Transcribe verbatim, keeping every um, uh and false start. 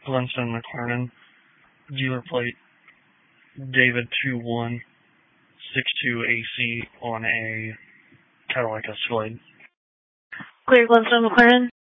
Glenstone McLaren, dealer plate David two one six two A C on a Cadillac Escalade. Clear, Glenstone McLaren.